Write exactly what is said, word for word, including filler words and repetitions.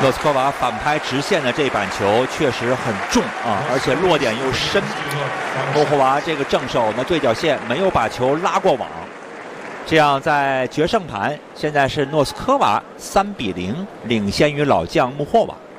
诺斯科娃反拍直线的这板球确实很重啊，而且落点又深。莫霍娃这个正手呢，对角线没有把球拉过网，这样在决胜盘现在是诺斯科娃三比零领先于老将穆霍娃。